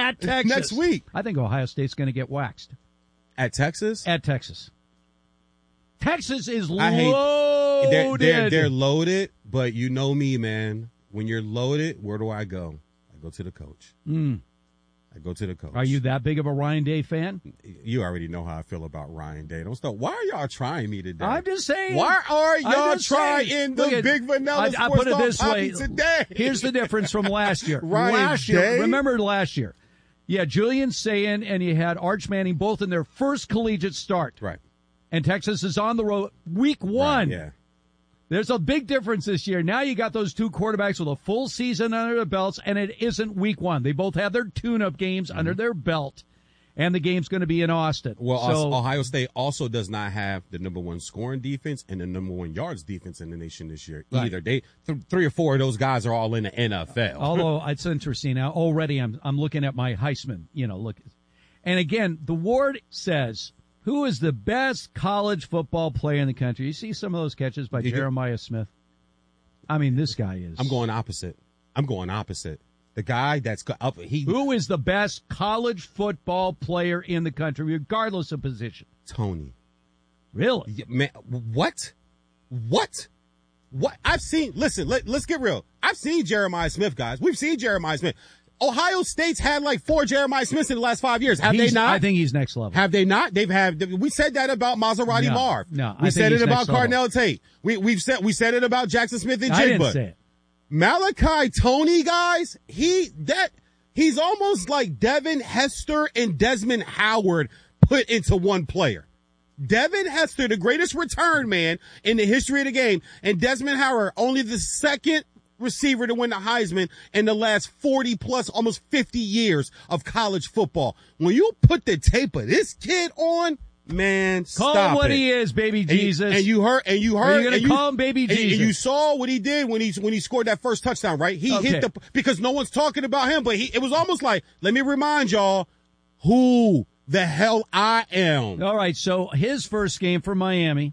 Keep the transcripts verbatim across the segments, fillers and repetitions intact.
at Texas next week. I think Ohio State's going to get waxed. At Texas? At Texas. Texas is I hate, loaded. They're, they're, they're loaded, but you know me, man. When you're loaded, where do I go? I go to the coach. Mm. I go to the coach. Are you that big of a Ryan Day fan? You already know how I feel about Ryan Day. Don't stop. Why are y'all trying me today? I'm just saying. Why are y'all trying saying. the at, big vanilla I, sports I put it this way way. today? Here's the difference from last year. Ryan last Day? year, remember last year? Yeah, Julian Sayin and you had Arch Manning both in their first collegiate start. Right. And Texas is on the road week one. Right, yeah. There's a big difference this year. Now you got those two quarterbacks with a full season under their belts, and it isn't week one. They both have their tune-up games mm-hmm. under their belt, and the game's going to be in Austin. Well, so, Ohio State also does not have the number one scoring defense and the number one yards defense in the nation this year right. either. They th- three or four of those guys are all in the N F L. Although it's interesting now. Already, I'm I'm looking at my Heisman. You know, look, and again, the Ward says, who is the best college football player in the country? You see some of those catches by Did Jeremiah you? Smith. I mean, this guy is. I'm going opposite. I'm going opposite. The guy that's up. He who is the best college football player in the country, regardless of position? Tony. Really? Yeah, man, what? What? What? I've seen. Listen. Let, let's get real. I've seen Jeremiah Smith, guys. We've seen Jeremiah Smith. Ohio State's had like four Jeremiah Smiths in the last five years. Have he's, they not? I think he's next level. Have they not? They've had. We said that about Maserati no, Marv. No, we I said think it about Carnell level. Tate. We we've said we said it about Jackson Smith and I Jigba. didn't say it. Malachi Tony, guys. He that he's almost like Devin Hester and Desmond Howard put into one player. Devin Hester, the greatest return man in the history of the game, and Desmond Howard, only the second receiver to win the Heisman in the last forty plus, almost fifty years of college football. When you put the tape of this kid on, man, call stop him what it. he is, baby and Jesus. You, and you heard, and you heard, Are you going to call you, him baby and, Jesus? And you saw what he did when he when he scored that first touchdown, right? He okay. hit the because no one's talking about him, but he it was almost like, let me remind y'all who the hell I am. All right, so his first game for Miami.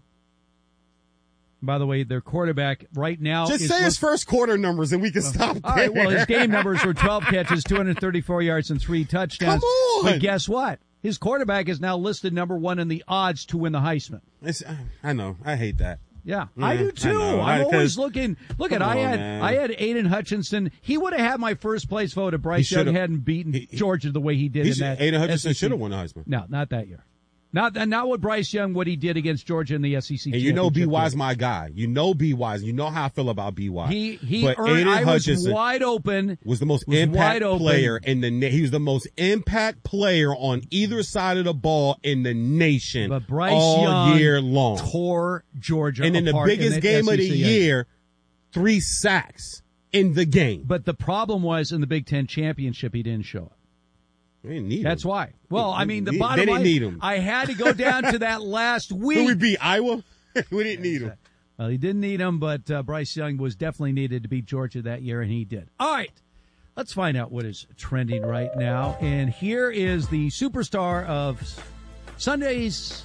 By the way, their quarterback right now Just is say look- his first quarter numbers and we can stop All there. right, well, his game numbers were twelve catches, two hundred thirty-four yards, and three touchdowns. Come on. But guess what? His quarterback is now listed number one in the odds to win the Heisman. It's, I know. I hate that. Yeah, Yeah, I do too. I know. I'm I- always looking. Look at Come I on, had man. I had Aiden Hutchinson. He would have had my first place vote if Bryce He Young should've- hadn't beaten he- he- Georgia the way he did He in should, that. Aiden Hutchinson S E C. should have won the Heisman. No, not that year. Not not what Bryce Young, what he did against Georgia in the S E C. And you know B championship Y's game. my guy. You know B Y's. You know how I feel about B Y. He he but earned. Aiden I was Hutchinson wide open. was the most was impact wide open. player in the. Na- he was the most impact player on either side of the ball in the nation. But Bryce all Young year long tore Georgia and in the apart biggest in game of the S E C. year, three sacks in the game. But the problem was in the Big Ten championship, he didn't show up. They didn't need That's him. why. Well, I mean, the They- bottom they didn't line, need him. I had to go down to that last week. Who we beat? Iowa. We didn't need him. Well, he didn't need him, but uh, Bryce Young was definitely needed to beat Georgia that year, and he did. All right, let's find out what is trending right now. And here is the superstar of Sundays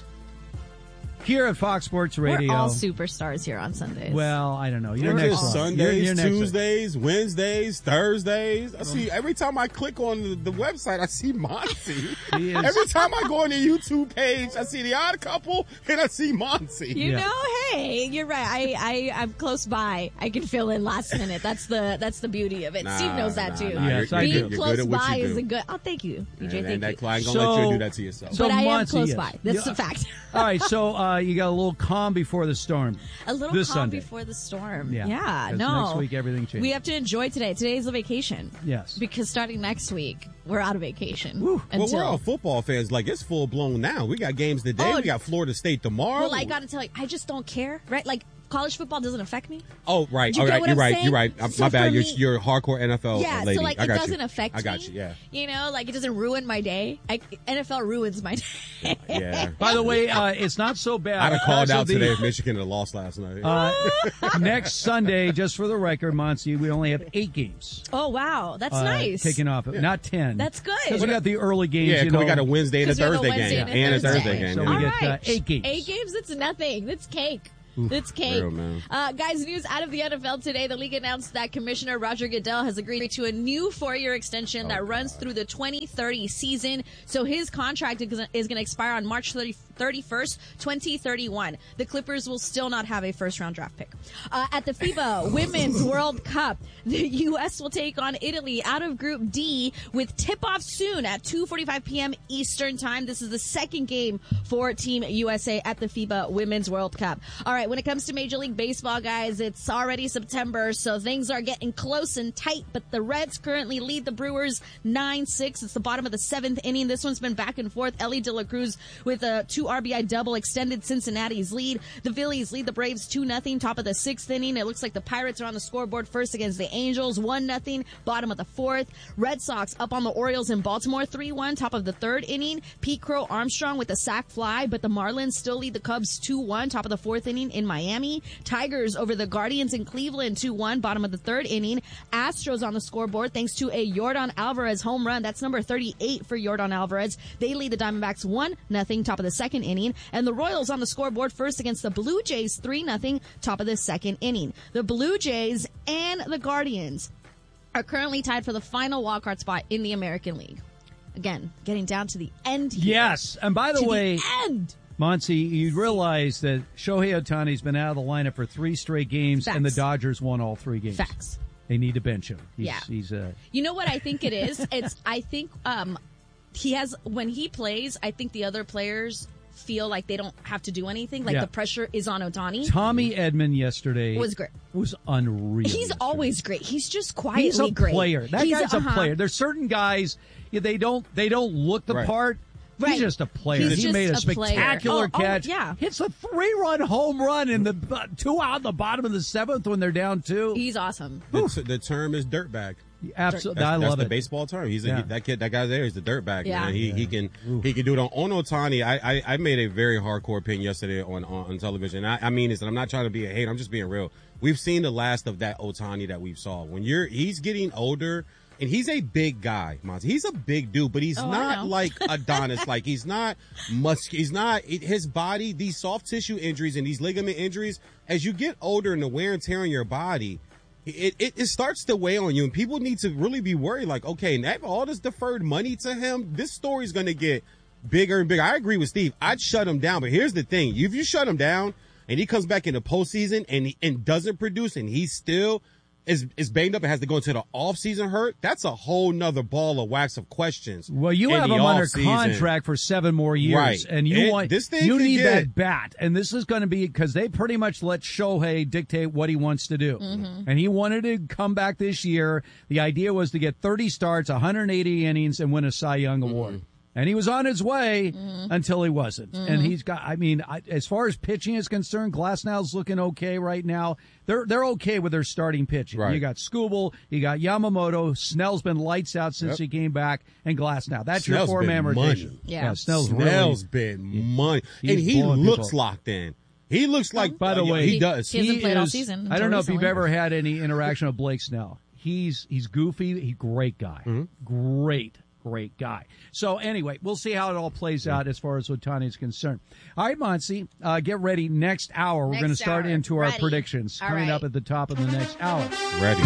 here at Fox Sports Radio. We're all superstars here on Sundays. Well, I don't know. You're You're next just one. Sundays, You're- you're next one. Tuesdays, Wednesdays, Thursdays. I see every time I click on the, the website, I see Monty. He is- Every time I go on the YouTube page, I see the Odd Couple and I see Monty. You Yeah. know, hey, you're right. I, I, I'm close by. I can fill in last minute. That's the that's the beauty of it. Nah, Steve knows that nah, too. nah, Yes, you're, I you're do. good. Being You're close good at what by you is do. a good. Oh, thank you, B J. And, thank and that you. client gonna So- let you do that to yourself. So but I am Monty close is- by. That's Yeah. a fact. All right, so uh, you got a little calm before the storm. A little this calm Sunday. before the storm. Yeah. Yeah, 'Cause no. next week everything changes. We have to enjoy today. Today is a vacation. Yes. Because starting next week, we're out of vacation. Woo. Well, Until, we're all football fans. Like, it's full blown now. We got games today. Oh, we got Florida State tomorrow. well, I gotta tell you, I just don't care, right? Like, college football doesn't affect me. Oh, right. Do you All get right. what You're I'm right. saying? You're right. I'm, So my bad. for You're, me- you're a hardcore N F L Yeah, lady. so like I it got doesn't you. affect I got me. you. Yeah. You know, like it doesn't ruin my day. I, N F L ruins my day. Yeah. By the way, uh, it's not so bad. I'd have called Because of out the- today if Michigan had lost last night. Uh, next Sunday, just for the record, Monty, we only have eight games. Oh wow, that's uh, nice. Kicking off, not ten. That's good. Because we got the early games. yeah, you 'cause know, we got a Wednesday and a 'Cause we have a Thursday Wednesday game. and a And a Thursday. Thursday game. So yeah. we All get uh, right. eight games. Eight games. That's nothing. That's cake. It's cake. Real, uh, guys, news out of the N F L today. The league announced that Commissioner Roger Goodell has agreed to a new four-year extension oh, that runs God. through the twenty thirty season. So his contract is going to expire on March thirty-first, twenty thirty-one. The Clippers will still not have a first-round draft pick. Uh, at the FIBA Women's World Cup, the U S will take on Italy out of Group D with tip-off soon at two forty-five p.m. Eastern Time. This is the second game for Team U S A at the FIBA Women's World Cup. All right, when it comes to Major League Baseball, guys, it's already September, so things are getting close and tight, but the Reds currently lead the Brewers nine six. It's the bottom of the seventh inning. This one's been back and forth. Ellie De La Cruz with a two R B I double extended Cincinnati's lead. The Phillies lead the Braves two nothing, top of the sixth inning. It looks like the Pirates are on the scoreboard first against the Angels, one nothing, bottom of the fourth. Red Sox up on the Orioles in Baltimore three one, top of the third inning. Pete Crow Armstrong with a sac fly, but the Marlins still lead the Cubs two one, top of the fourth inning in Miami. Tigers over the Guardians in Cleveland two one, bottom of the third inning. Astros on the scoreboard thanks to a Yordan Alvarez home run. That's number thirty-eight for Yordan Alvarez. They lead the Diamondbacks one nothing, top of the second inning. And the Royals on the scoreboard first against the Blue Jays three nothing, top of the second inning. The Blue Jays and the Guardians are currently tied for the final wildcard spot in the American League. Again, getting down to the end here. Yes, and by the to way, the end. Monty, you realize that Shohei Ohtani's been out of the lineup for three straight games, Facts. and the Dodgers won all three games. Facts. They need to bench him. He's, Yeah. he's uh, You know what I think it is? It's I think um, he has when he plays. I think the other players feel like they don't have to do anything. Like Yeah. the pressure is on Ohtani. Tommy Edman yesterday Was great. Was unreal. He's yesterday. always great. He's just quietly He's a great. player. That He's guy's a uh-huh. player. There's certain guys yeah, they don't they don't look the Right. part. Right. He's just a player. He's he just made a a player. spectacular Oh, oh, catch. yeah. Hits a three-run home run in the uh, two out in the bottom of the seventh when they're down two. He's awesome. The, t- the term is dirtbag. Absolutely, That's, I that's love the it. baseball term. He's a, Yeah. he, that kid, that guy there is the dirtbag. Yeah. Man. He Yeah. he can he can do it on, on Ohtani. I, I I made a very hardcore opinion yesterday on on, on television. I, I mean this, and I'm not trying to be a hater. I'm just being real. We've seen the last of that Ohtani that we've saw. When you're he's getting older. And he's a big guy, Monty. He's a big dude, but he's Oh, I not know. like Adonis. Like he's not musk. He's not it, his body. These soft tissue injuries and these ligament injuries. As you get older and the wear and tear on your body, it, it it starts to weigh on you. And people need to really be worried. Like, okay, and that, all this deferred money to him. This story's going to get bigger and bigger. I agree with Steve. I'd shut him down. But here's the thing: if you shut him down and he comes back in the postseason and he, and doesn't produce, and he's still is is banged up and has to go into the offseason hurt, that's a whole nother ball of wax of questions. Well, you in have the him under offseason. contract for seven more years, Right. and you It- want this thing you could need get- that bat, and this is going to be because they pretty much let Shohei dictate what he wants to do, Mm-hmm. and he wanted to come back this year. The idea was to get thirty starts, one hundred eighty innings, and win a Cy Young award. Mm-hmm. And he was on his way Mm-hmm. until he wasn't. And he's got, I mean, I, as far as pitching is concerned, Glasnow's looking okay right now. They're they're okay with their starting pitching. Right. You got Skubal, you got Yamamoto, Snell's been lights out since Yep. he came back, and Glasnow. That's Snell's your four-man been rotation. money. Yeah. Snell's, Snell's really, been money, he's and he blowing looks people. locked in. He looks like. By the uh, way, he He- does. he hasn't played all is- season I don't until know if you've recently. ever had any interaction with Blake Snell. He's he's goofy. He's a great guy. Mm-hmm. Great, great guy. So anyway, we'll see how it all plays out as far as Ohtani is concerned. All right, Monsi, uh, get ready. Next hour, we're Next going to start hour. into our Ready. predictions All coming right. up at the top of the next hour. Ready.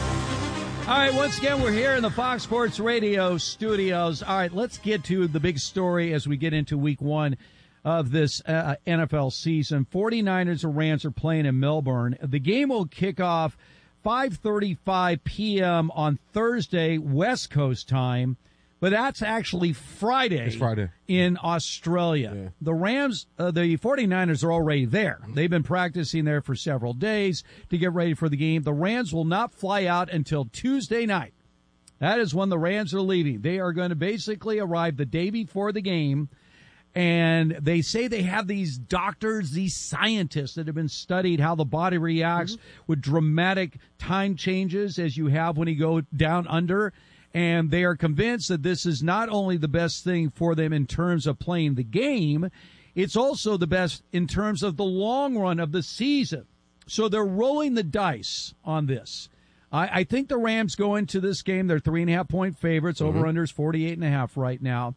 All right, once again, we're here in the Fox Sports Radio studios. All right, let's get to the big story as we get into week one of this uh, N F L season. 49ers and Rams are playing in Melbourne. The game will kick off five thirty-five p.m. on Thursday, West Coast time, but that's actually Friday, It's Friday. in Australia. Yeah. The Rams, uh, the 49ers are already there. They've been practicing there for several days to get ready for the game. The Rams will not fly out until Tuesday night. That is when the Rams are leaving. They are going to basically arrive the day before the game. And they say they have these doctors, these scientists that have been studied how the body reacts with dramatic time changes as you have when you go down under. And they are convinced that this is not only the best thing for them in terms of playing the game, it's also the best in terms of the long run of the season. So they're rolling the dice on this. I, I think the Rams go into this game, they're three and a half point favorites. Over under is forty-eight and a half right now.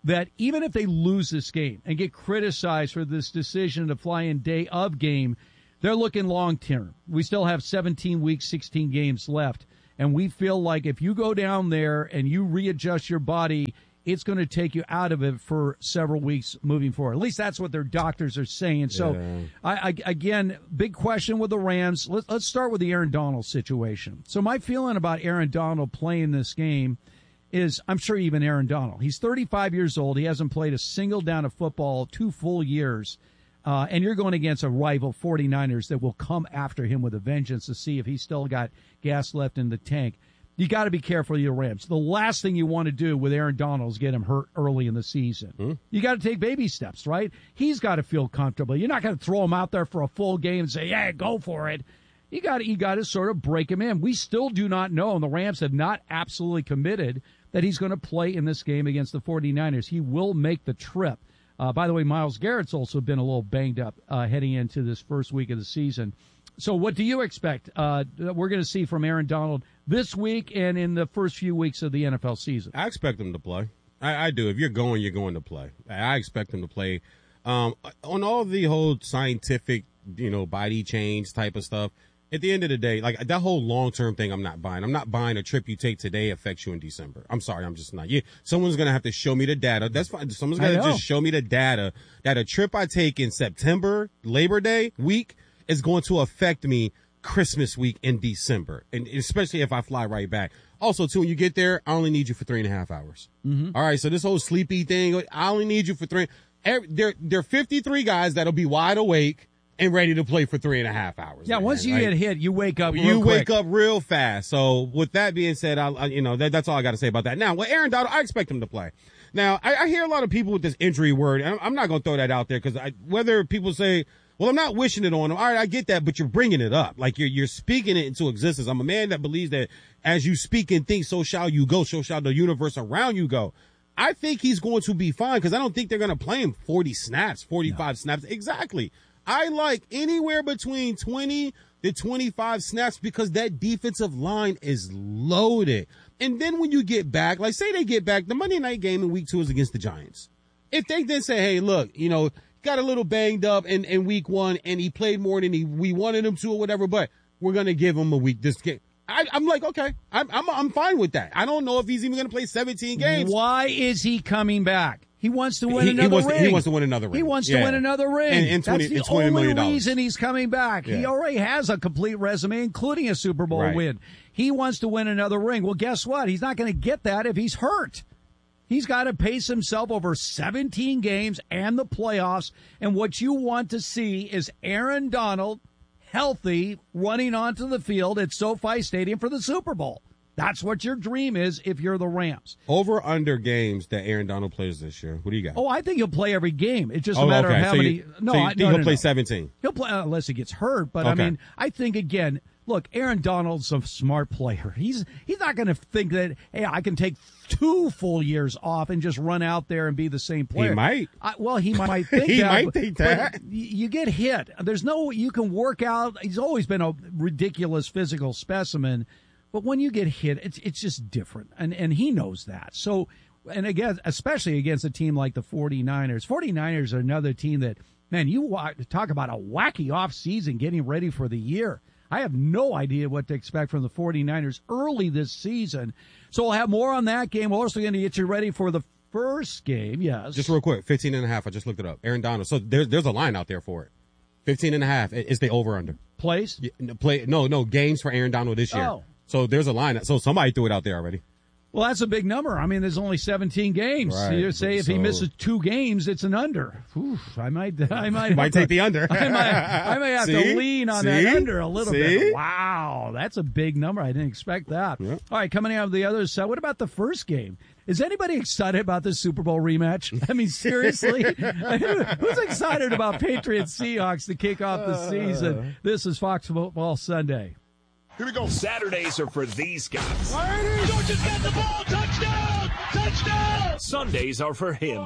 that even if they lose this game and get criticized for this decision to fly in day of game, they're looking long term. We still have seventeen weeks, sixteen games left. And we feel like if you go down there and you readjust your body, it's going to take you out of it for several weeks moving forward. At least that's what their doctors are saying. So, Yeah. I, I, again, big question with the Rams. Let's, let's start with the Aaron Donald situation. So my feeling about Aaron Donald playing this game is, I'm sure even Aaron Donald, he's thirty-five years old. He hasn't played a single down of football two full years. Uh, and you're going against a rival forty-niners that will come after him with a vengeance to see if he's still got gas left in the tank. You got to be careful of your Rams. The last thing you want to do with Aaron Donald is get him hurt early in the season. Hmm? You got to take baby steps, right? He's got to feel comfortable. You're not going to throw him out there for a full game and say, yeah, go for it. You got to, you got to sort of break him in. We still do not know, and the Rams have not absolutely committed that he's going to play in this game against the forty-niners. He will make the trip. Uh, by the way, Myles Garrett's also been a little banged up uh, heading into this first week of the season. So what do you expect uh, we're going to see from Aaron Donald this week and in the first few weeks of the N F L season? I expect him to play. I, I do. If you're going, you're going to play. I expect him to play. Um, on all the whole scientific, you know, body change type of stuff, at the end of the day, like that whole long-term thing I'm not buying. I'm not buying a trip you take today affects you in December. I'm sorry, I'm just not. Yeah, someone's going to have to show me the data. That's fine. Someone's going to just show me the data that a trip I take in September, Labor Day week, is going to affect me Christmas week in December, and especially if I fly right back. Also, too, when you get there, I only need you for three and a half hours. Mm-hmm. All right, so this whole sleepy thing, I only need you for three. Every, there, there are fifty-three guys that'll be wide awake and ready to play for three and a half hours. Yeah, man. once you like, get hit, you wake up real You quick. wake up real fast. So with that being said, I, I you know, that, that's all I got to say about that. Now, with Aaron Donald, I expect him to play. Now, I, I hear a lot of people with this injury word, and I'm, I'm not going to throw that out there because whether people say, well, I'm not wishing it on him. All right, I get that, but you're bringing it up. Like you're, you're speaking it into existence. I'm a man that believes that as you speak and think, so shall you go, so shall the universe around you go. I think he's going to be fine because I don't think they're going to play him forty snaps, forty-five no. snaps. Exactly. I like anywhere between twenty to twenty-five snaps because that defensive line is loaded. And then when you get back, like say they get back, the Monday night game in week two is against the Giants. If they then say, hey, look, you know, got a little banged up in, in week one and he played more than he, we wanted him to or whatever, but we're going to give him a week this game. I, I'm like, okay, I'm, I'm, I'm fine with that. I don't know if he's even going to play seventeen games. Why is he coming back? He wants to win he, another he wants ring. To, he wants to win another ring. He wants yeah. to win another ring. And, and twenty, That's the and twenty only million dollars. reason he's coming back. Yeah. He already has a complete resume, including a Super Bowl right. win. He wants to win another ring. Well, guess what? He's not going to get that if he's hurt. He's got to pace himself over seventeen games and the playoffs. And what you want to see is Aaron Donald healthy running onto the field at SoFi Stadium for the Super Bowl. That's what your dream is if you're the Rams. Over under games that Aaron Donald plays this year. What do you got? Oh, I think he'll play every game. It's just oh, a matter okay. of how so many. You, no, so you I, think no, he'll no, play no. seventeen? He'll play uh, unless he gets hurt. But okay. I mean, I think again. Look, Aaron Donald's a smart player. He's he's not going to think that, hey, I can take two full years off and just run out there and be the same player. He might. I, well, he might think he that. might but, think that. But you get hit. There's no, you can work out. He's always been a ridiculous physical specimen. But when you get hit, it's it's just different. And, and he knows that. So, and again, especially against a team like the forty-niners. forty-niners are another team that, man, you talk about a wacky offseason getting ready for the year. I have no idea what to expect from the forty-niners early this season. So we'll have more on that game. We're also going to get you ready for the first game. Yes. Just real quick, fifteen and a half. I just looked it up. Aaron Donald. So there's, there's a line out there for it. fifteen and a half is the over under. Place? Yeah, play, no, no, games for Aaron Donald this year. Oh. So there's a line. So somebody threw it out there already. Well, that's a big number. I mean, there's only seventeen games. Right. You say if so, he misses two games, it's an under. Oof, I might, I might, might take the under. I might, I may have See? to lean on See? that under a little See? bit. Wow, that's a big number. I didn't expect that. Yep. All right, coming out of the other side. What about the first game? Is anybody excited about this Super Bowl rematch? I mean, seriously, who's excited about Patriots Seahawks to kick off the season? This is Fox Football Sunday. Here we go. Saturdays are for these guys. Georgia's got the ball. Touchdown! Touchdown! Sundays are for him.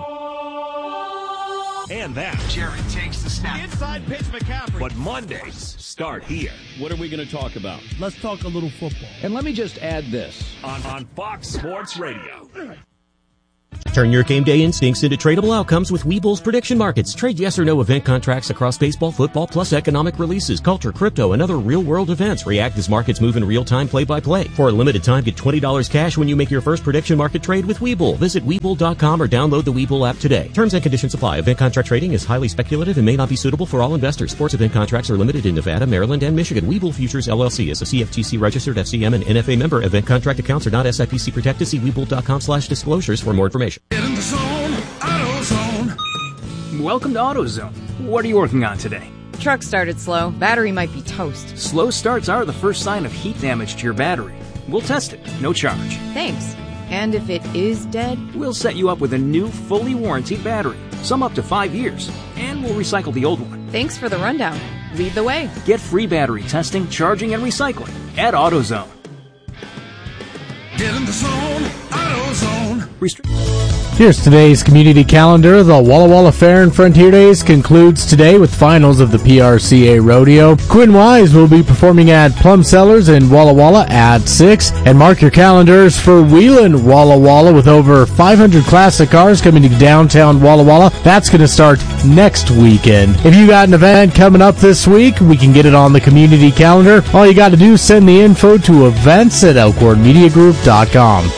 And that. Jared takes the snap. Inside pitch, McCaffrey. But Mondays start here. What are we going to talk about? Let's talk a little football. And let me just add this. On, on Fox Sports Radio. Turn your game day instincts into tradable outcomes with Webull's prediction markets. Trade yes or no event contracts across baseball, football, plus economic releases, culture, crypto, and other real-world events. React as markets move in real time, play-by-play. For a limited time, get twenty dollars cash when you make your first prediction market trade with Webull. Visit Webull dot com or download the Webull app today. Terms and conditions apply. Event contract trading is highly speculative and may not be suitable for all investors. Sports event contracts are limited in Nevada, Maryland, and Michigan. Webull Futures L L C is a C F T C registered F C M and N F A member. Event contract accounts are not S I P C protected. See Webull dot com slash disclosures for more information. Get in the zone, AutoZone. Welcome to AutoZone. What are you working on today? Truck started slow. Battery might be toast. Slow starts are the first sign of heat damage to your battery. We'll test it, no charge. Thanks. And if it is dead? We'll set you up with a new, fully warranted battery, some up to five years, and we'll recycle the old one. Thanks for the rundown. Lead the way. Get free battery testing, charging, and recycling at AutoZone. Get in the zone, AutoZone. Restri- Here's today's community calendar. The Walla Walla Fair and Frontier Days concludes today with finals of the P R C A Rodeo. Quinn Wise will be performing at Plum Cellars in Walla Walla at six. And mark your calendars for Wheeling Walla Walla with over five hundred classic cars coming to downtown Walla Walla. That's going to start next weekend. If you got an event coming up this week, we can get it on the community calendar. All you got to do is send the info to events at elkhorn media group dot com.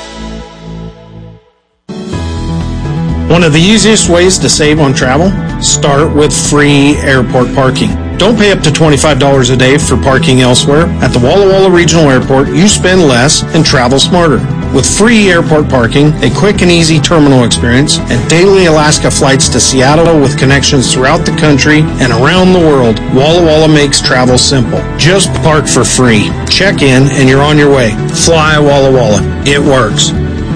One of the easiest ways to save on travel? Start with free airport parking. Don't pay up to twenty-five dollars a day for parking elsewhere. At the Walla Walla Regional Airport, you spend less and travel smarter. With free airport parking, a quick and easy terminal experience, and daily Alaska flights to Seattle with connections throughout the country and around the world, Walla Walla makes travel simple. Just park for free. Check in and you're on your way. Fly Walla Walla. It works.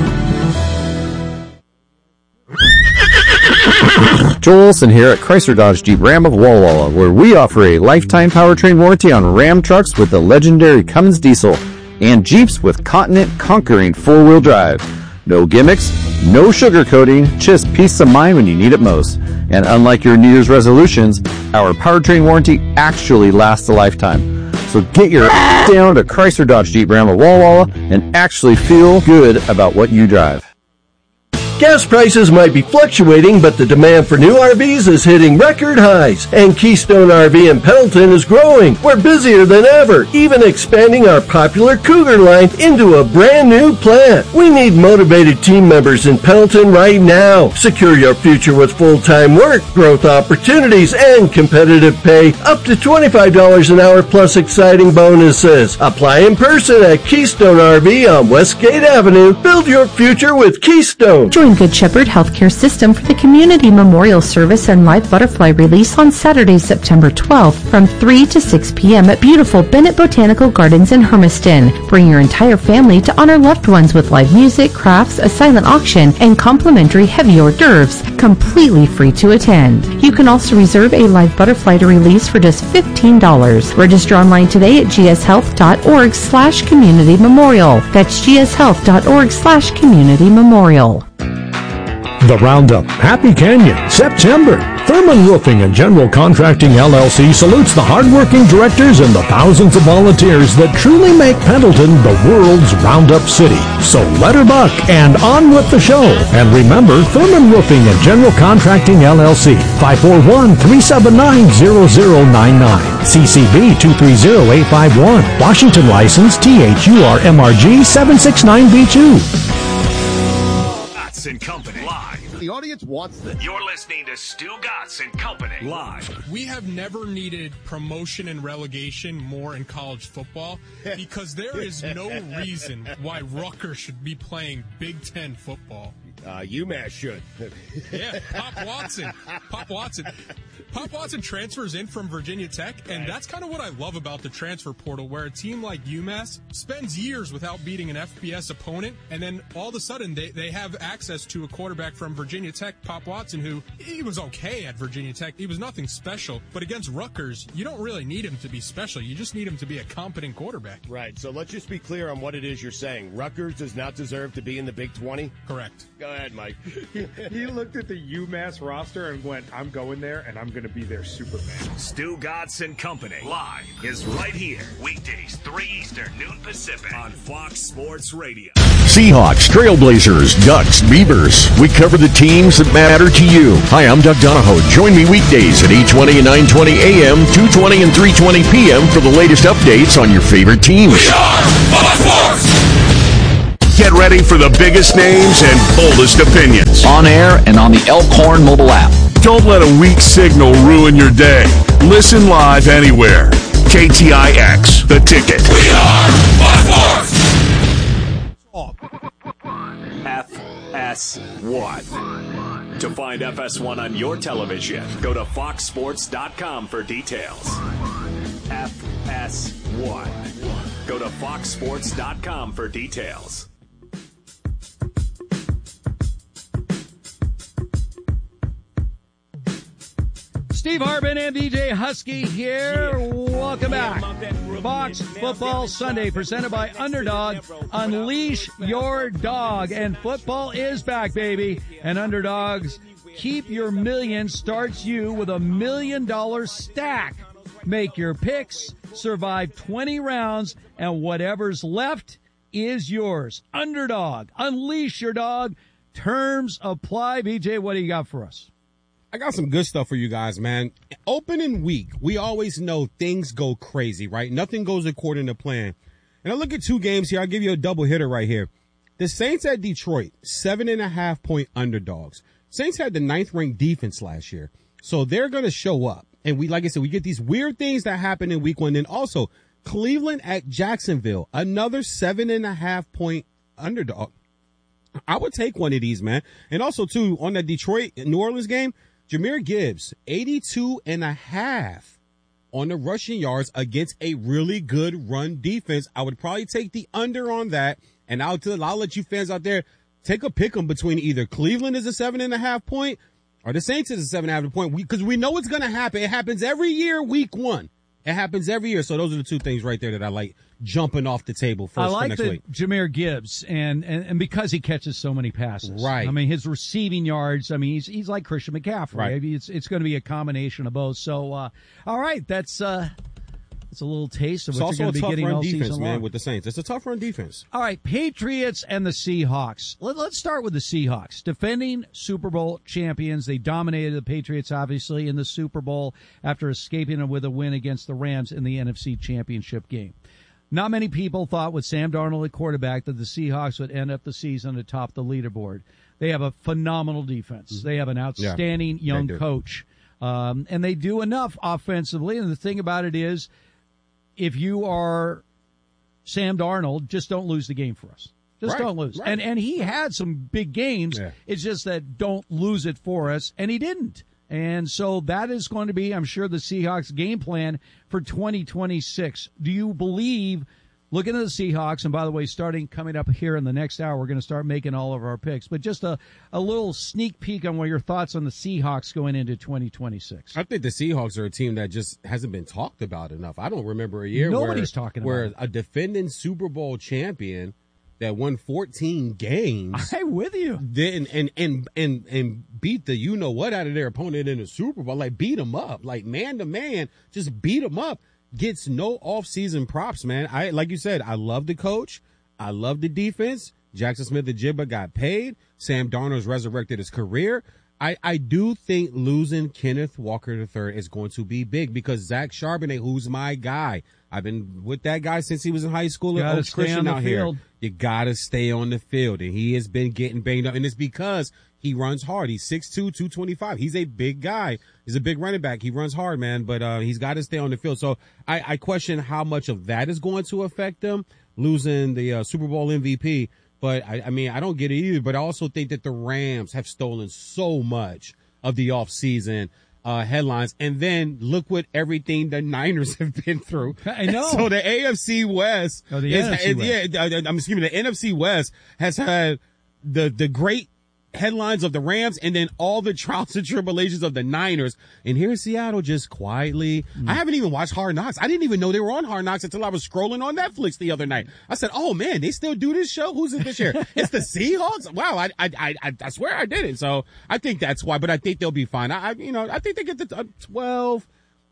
Joel Olson here at Chrysler Dodge Jeep Ram of Walla Walla, where we offer a lifetime powertrain warranty on Ram trucks with the legendary Cummins diesel and Jeeps with Continent conquering four-wheel drive. No gimmicks, no sugarcoating, just peace of mind when you need it most. And unlike your New Year's resolutions, our powertrain warranty actually lasts a lifetime. So get your ass down to Chrysler Dodge Jeep Ram of Walla Walla and actually feel good about what you drive. Gas prices might be fluctuating, but the demand for new R Vs is hitting record highs, and Keystone R V in Pendleton is growing. We're busier than ever, even expanding our popular Cougar line into a brand new plant. We need motivated team members in Pendleton right now. Secure your future with full-time work, growth opportunities, and competitive pay, up to twenty-five dollars an hour plus exciting bonuses. Apply in person at Keystone R V on Westgate Avenue. Build your future with Keystone. Join Good Shepherd Healthcare System for the Community Memorial Service and Live Butterfly Release on Saturday, September twelfth from three to six p.m. at beautiful Bennett Botanical Gardens in Hermiston. Bring your entire family to honor loved ones with live music, crafts, a silent auction, and complimentary heavy hors d'oeuvres, completely free to attend. You can also reserve a live butterfly to release for just fifteen dollars. Register online today at gshealth.org slash community memorial. That's gshealth.org slash community memorial. The Roundup, Happy Canyon, September. Thurman Roofing and General Contracting L L C salutes the hardworking directors and the thousands of volunteers that truly make Pendleton the world's Roundup city. So let her buck and on with the show. And remember, Thurman Roofing and General Contracting L L C, five four one, three seven nine, zero zero nine nine. C C B two three zero eight five one. Washington license T H U R M R G seven six nine B two. And Company live. The audience wants this. You're listening to Stu Gatz and Company live. We have never needed promotion and relegation more in college football because there is no reason why Rutgers should be playing Big Ten football. Uh, UMass should. Yeah, Pop Watson. Pop Watson. Pop Watson transfers in from Virginia Tech, and that's kind of what I love about the transfer portal, where a team like UMass spends years without beating an F B S opponent, and then all of a sudden they, they have access to a quarterback from Virginia Tech, Pop Watson, who he was okay at Virginia Tech. He was nothing special, but against Rutgers, you don't really need him to be special. You just need him to be a competent quarterback. Right, so let's just be clear on what it is you're saying. Rutgers does not deserve to be in the Big twenty? Correct. Go ahead, Mike. he, he looked at the UMass roster and went, I'm going there, and I'm going to be their Superman. Stu Gatz and Company live is right here. Weekdays, three Eastern, noon Pacific on Fox Sports Radio. Seahawks, Trailblazers, Ducks, Beavers. We cover the teams that matter to you. Hi, I'm Doug Donahoe. Join me weekdays at eight twenty and nine twenty a m, two twenty and three twenty p m for the latest updates on your favorite teams. We are Fox Sports! Get ready for the biggest names and boldest opinions. On air and on the Elkhorn mobile app. Don't let a weak signal ruin your day. Listen live anywhere. K T I X, The Ticket. We are Fox Sports! F S one. To find F S one on your television, go to fox sports dot com for details. F S one. Go to fox sports dot com for details. Steve Harbin and D J Husky here. Welcome back. Fox Football Sunday presented by Underdog. Unleash your dog. And football is back, baby. And Underdogs Keep Your Million starts you with a million dollar stack. Make your picks, survive twenty rounds, and whatever's left is yours. Underdog. Unleash your dog. Terms apply. B J, what do you got for us? I got some good stuff for you guys, man. Opening week, we always know things go crazy, right? Nothing goes according to plan. And I look at two games here. I'll give you a double hitter right here. The Saints at Detroit, seven and a half point underdogs. Saints had the ninth ranked defense last year. So they're going to show up. And we, like I said, we get these weird things that happen in week one. And also Cleveland at Jacksonville, another seven and a half point underdog. I would take one of these, man. And also too, on that Detroit New Orleans game, Jahmyr Gibbs, eighty-two and a half on the rushing yards against a really good run defense. I would probably take the under on that. And I'll, tell, I'll let you fans out there take a pick 'em between either Cleveland is a seven and a half point or the Saints is a seven and a half point. Because we, we know it's going to happen. It happens every year, week one. It happens every year. So those are the two things right there that I like jumping off the table first I like for next the week. Jahmyr Gibbs, and, and, and because he catches so many passes. Right. I mean, his receiving yards, I mean, he's he's like Christian McCaffrey. Right. I mean, it's it's going to be a combination of both. So, uh, all right, that's uh, that's a little taste of It's what also you're a going to be tough getting run all defense, season man, long. with the Saints. It's a tough run defense. All right, Patriots and the Seahawks. Let, let's start with the Seahawks. Defending Super Bowl champions. They dominated the Patriots, obviously, in the Super Bowl after escaping with a win against the Rams in the N F C Championship game. Not many people thought with Sam Darnold at quarterback that the Seahawks would end up the season atop the leaderboard. They have a phenomenal defense. They have an outstanding Yeah, young they do. coach. Um, and they do enough offensively. And the thing about it is, if you are Sam Darnold, just don't lose the game for us. Just Right, don't lose. right. And and he had some big games. Yeah. It's just that don't lose it for us, and he didn't. And so that is going to be, I'm sure, the Seahawks' game plan for twenty twenty-six. Do you believe, looking at the Seahawks, and by the way, starting coming up here in the next hour, we're going to start making all of our picks, but just a, a little sneak peek on what your thoughts on the Seahawks going into twenty twenty-six. I think the Seahawks are a team that just hasn't been talked about enough. I don't remember a year Nobody's where, talking where about it. a defending Super Bowl champion that won fourteen games I'm with you. didn't and and and and beat the you know what out of their opponent in the Super Bowl, like beat them up, like man to man, just beat them up. Gets no off-season props, man. I like you said, I love the coach, I love the defense. Jackson Smith-Njigba got paid. Sam Darnold's resurrected his career. I, I do think losing Kenneth Walker the third is going to be big because Zach Charbonnet, who's my guy, I've been with that guy since he was in high school at Gotta Oaks stay on Christian the out here. field. You gotta stay on the field, and he has been getting banged up, and it's because he runs hard. He's six two, two twenty-five. He's a big guy. He's a big running back. He runs hard, man, but uh he's got to stay on the field. So I, I question how much of that is going to affect them losing the uh, Super Bowl M V P. But I, I mean, I don't get it either. But I also think that the Rams have stolen so much of the offseason uh, headlines. And then look what everything the Niners have been through. I know. So the A F C West, Oh, the is, N F C West. yeah, I- I'm excuse me, the N F C West has had the the great headlines of the Rams and then all the trials and tribulations of the Niners. And here in Seattle, just quietly, Mm. I haven't even watched Hard Knocks. I didn't even know they were on Hard Knocks until I was scrolling on Netflix the other night. I said, oh man, they still do this show? Who's it this year? It's the Seahawks? Wow, I, I, I, I- I swear I didn't. So I think that's why, but I think they'll be fine. I, I you know, I think they get to uh, twelve,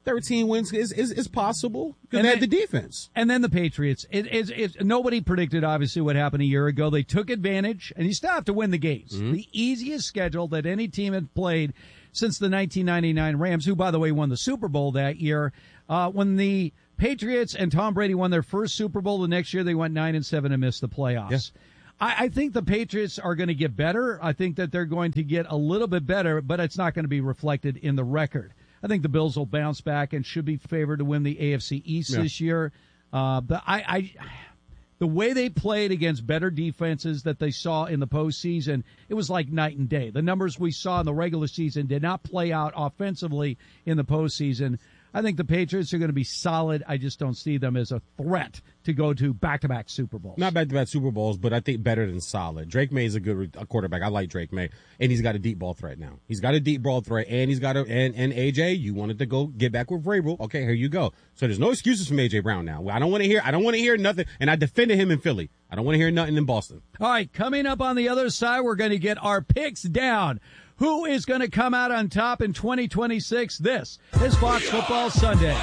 thirteen wins is, is, is possible because And they have the then- defense. And then the Patriots. It, it, it, nobody predicted, obviously, what happened a year ago. They took advantage, and you still have to win the games. Mm-hmm. The easiest schedule that any team had played since the nineteen ninety-nine Rams, who, by the way, won the Super Bowl that year. Uh, when the Patriots and Tom Brady won their first Super Bowl, the next year they went nine and seven and missed the playoffs. Yeah. I, I think the Patriots are going to get better. I think that they're going to get a little bit better, but it's not going to be reflected in the record. I think the Bills will bounce back and should be favored to win the A F C East Yeah. this year. Uh, but I, I, the way they played against better defenses that they saw in the postseason, it was like night and day. The numbers we saw in the regular season did not play out offensively in the postseason. I think the Patriots are going to be solid. I just don't see them as a threat to go to back-to-back Super Bowls. Not back-to-back Super Bowls, but I think better than solid. Drake May is a good re- a quarterback. I like Drake May, and he's got a deep ball threat now. He's got a deep ball threat, and he's got a and, and A J. You wanted to go get back with Vrabel. Okay, here you go. So there's no excuses from A J Brown now. I don't want to hear. I don't want to hear nothing. And I defended him in Philly. I don't want to hear nothing in Boston. All right, coming up on the other side, we're going to get our picks down. Who is going to come out on top in twenty twenty-six? This is Fox Football Sunday.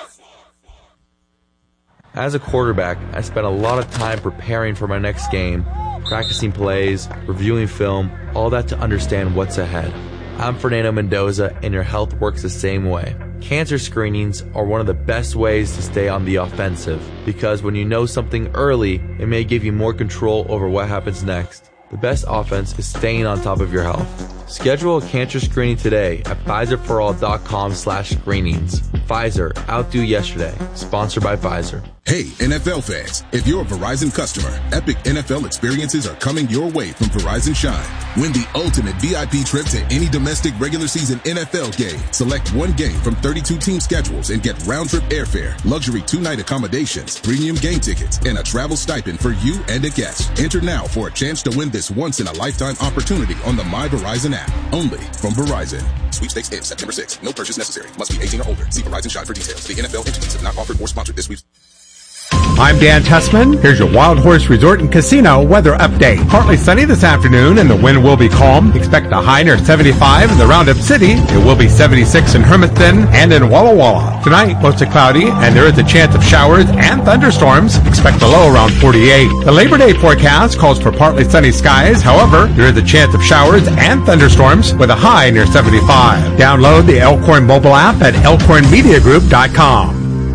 As a quarterback, I spent a lot of time preparing for my next game, practicing plays, reviewing film, all that to understand what's ahead. I'm Fernando Mendoza, and your health works the same way. Cancer screenings are one of the best ways to stay on the offensive, because when you know something early, it may give you more control over what happens next. The best offense is staying on top of your health. Schedule a cancer screening today at Pfizerforall.com slash screenings. Pfizer, outdo yesterday. Sponsored by Pfizer. Hey, N F L fans, if you're a Verizon customer, epic N F L experiences are coming your way from Verizon Shine. Win the ultimate V I P trip to any domestic regular season N F L game. Select one game from thirty-two team schedules and get round-trip airfare, luxury two-night accommodations, premium game tickets, and a travel stipend for you and a guest. Enter now for a chance to win this once-in-a-lifetime opportunity on the My Verizon app. Only from Verizon. Sweepstakes ends September sixth. No purchase necessary. Must be eighteen or older. See Verizon Shine for details. The N F L entities have not offered or sponsored this week's. I'm Dan Tussman. Here's your Wild Horse Resort and Casino weather update. Partly sunny this afternoon and the wind will be calm. Expect a high near seventy-five in the Roundup City. It will be seventy-six in Hermiston and in Walla Walla. Tonight, mostly cloudy and there is a chance of showers and thunderstorms. Expect a low around forty-eight. The Labor Day forecast calls for partly sunny skies. However, there is a chance of showers and thunderstorms with a high near seventy-five. Download the Elkhorn mobile app at elkhorn media group dot com.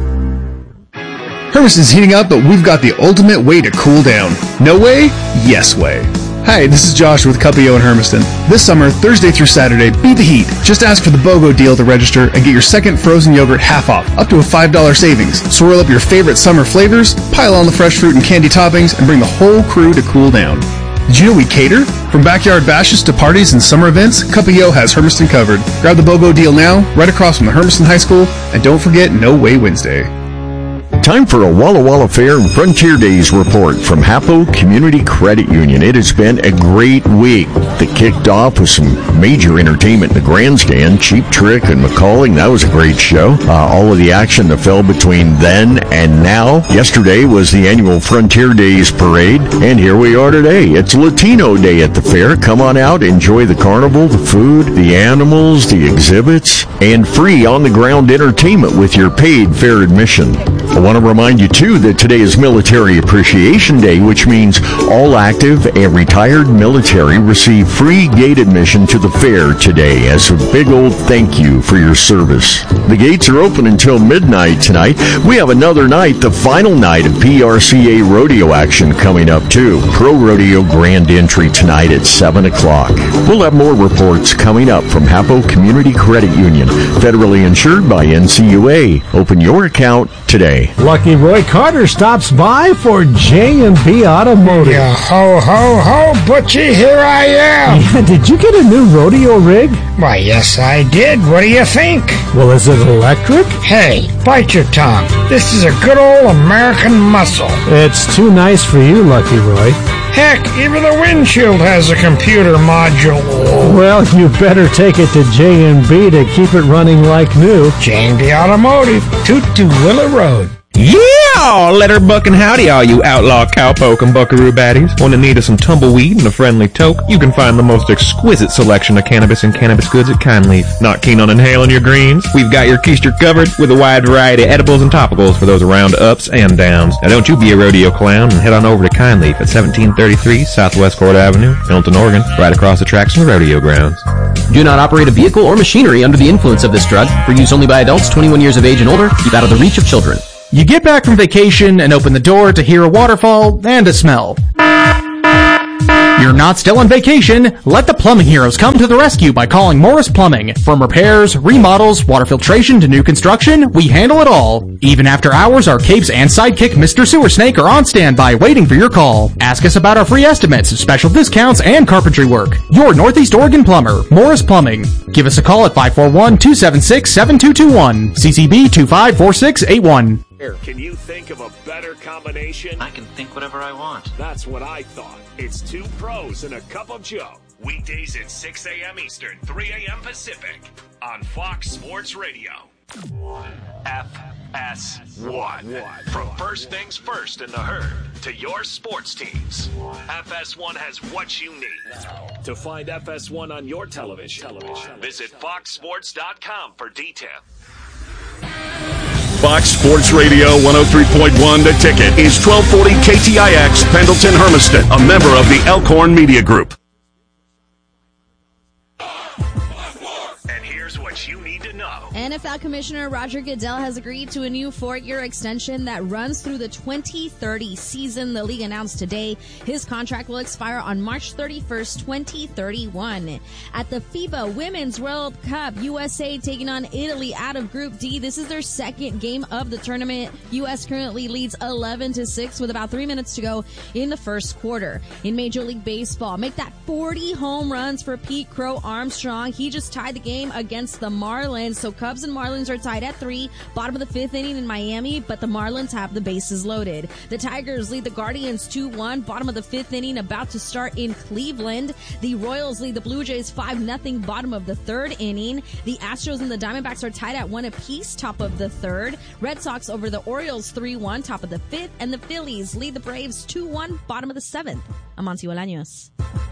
Hermiston's heating up, but we've got the ultimate way to cool down. No way? Yes way. Hi, this is Josh with Cupio in Hermiston. This summer, Thursday through Saturday, beat the heat. Just ask for the BOGO deal to register and get your second frozen yogurt half off, up to a five dollars savings. Swirl up your favorite summer flavors, pile on the fresh fruit and candy toppings, and bring the whole crew to cool down. Did you know we cater? From backyard bashes to parties and summer events, Cupio has Hermiston covered. Grab the BOGO deal now, right across from the Hermiston High School, and don't forget No Way Wednesday. Time for a Walla Walla Fair and Frontier Days report from Hapo Community Credit Union. It has been a great week that kicked off with some major entertainment in the grandstand. Cheap Trick and McCalling, that was a great show. Uh, all of the action that fell between then and now. Yesterday was the annual Frontier Days parade, and here we are today. It's Latino Day at the fair. Come on out, enjoy the carnival, the food, the animals, the exhibits, and free on-the-ground entertainment with your paid fair admission. I want to remind you, too, that today is Military Appreciation Day, which means all active and retired military receive free gate admission to the fair today as a big old thank you for your service. The gates are open until midnight tonight. We have another night, the final night of P R C A rodeo action coming up, too. Pro Rodeo Grand Entry tonight at seven o'clock. We'll have more reports coming up from Hapo Community Credit Union, federally insured by N C U A. Open your account today. Lucky Roy Carter stops by for J and B Automotive. Yeah, ho, ho, ho, Butchie, here I am. Yeah, did you get a new rodeo rig? Why, yes, I did. What do you think? Well, is it electric? Hey, bite your tongue. This is a good old American muscle. It's too nice for you, Lucky Roy. Heck, even the windshield has a computer module. Well, you better take it to J and B to keep it running like new. J and B Automotive, Toot to Willow Road. Yeah! Letter buck and howdy, all you outlaw cowpoke and buckaroo baddies. Want to need of some tumbleweed and a friendly toke? You can find the most exquisite selection of cannabis and cannabis goods at Kindleaf. Not keen on inhaling your greens? We've got your keister covered with a wide variety of edibles and topicals for those round ups and downs. Now don't you be a rodeo clown and head on over to Kindleaf at seventeen thirty-three Southwest Court Avenue, Milton, Oregon, right across the tracks from the rodeo grounds. Do not operate a vehicle or machinery under the influence of this drug. For use only by adults twenty-one years of age and older. Keep out of the reach of children. You get back from vacation and open the door to hear a waterfall and a smell. You're not still on vacation. Let the plumbing heroes come to the rescue by calling Morris Plumbing. From repairs, remodels, water filtration to new construction, we handle it all. Even after hours, our capes and sidekick Mister Sewer Snake are on standby waiting for your call. Ask us about our free estimates, special discounts, and carpentry work. Your Northeast Oregon plumber, Morris Plumbing. Give us a call at five four one, two seven six, seven two two one. C C B two five four six eight one. Can you think of a better combination? I can think whatever I want. That's what I thought. It's two pros and a cup of Joe. Weekdays at six a.m. Eastern, three a.m. Pacific on Fox Sports Radio. F S one. From first things first in the herd to your sports teams, F S one has what you need. To find F S one on your television, television. visit fox sports dot com for details. Fox Sports Radio one oh three point one The Ticket is twelve forty K T I X Pendleton Hermiston, a member of the Elkhorn Media Group. And here's what you need to know. N F L Commissioner Roger Goodell has agreed to a new four-year extension that runs through the twenty thirty season. The league announced today his contract will expire on March thirty-first, twenty thirty-one. At the FIBA Women's World Cup, U S A taking on Italy out of Group D. This is their second game of the tournament. U S currently leads eleven to six with about three minutes to go in the first quarter. In Major League Baseball, make that forty home runs for Pete Crow Armstrong. He just tied the game against the Marlins. So Cubs and Marlins are tied at three, bottom of the fifth inning in Miami, but the Marlins have the bases loaded. The Tigers lead the Guardians two one, bottom of the fifth inning, about to start in Cleveland. The Royals lead the Blue Jays five nothing, bottom of the third inning. The Astros and the Diamondbacks are tied at one apiece, top of the third. Red Sox over the Orioles three one, top of the fifth, and the Phillies lead the Braves two one, bottom of the seventh. I'm Monty Bolaños.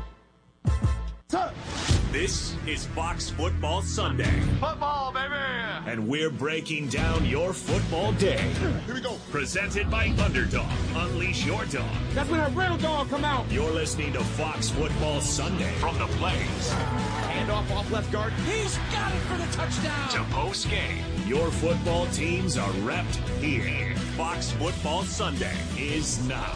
This is Fox Football Sunday. Football, baby! And we're breaking down your football day. Here we go. Presented by Underdog. Unleash your dog. That's when a real dog come out. You're listening to Fox Football Sunday from the Blaze. Hand off off left guard. He's got it for the touchdown. To post game. Your football teams are repped here. Fox Football Sunday is now.